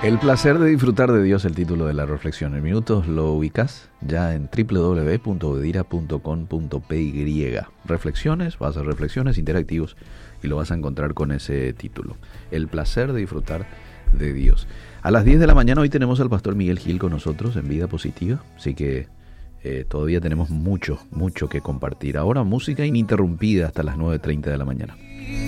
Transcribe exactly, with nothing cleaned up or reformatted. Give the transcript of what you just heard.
El placer de disfrutar de Dios, el título de la reflexión. En minutos lo ubicas ya en doble u doble u doble u punto bedira punto com punto pe y. Reflexiones, vas a reflexiones interactivos y lo vas a encontrar con ese título. El placer de disfrutar de Dios. A las diez de la mañana hoy tenemos al pastor Miguel Gil con nosotros en Vida Positiva, así que eh, todavía tenemos mucho, mucho que compartir. Ahora música ininterrumpida hasta las nueve treinta de la mañana.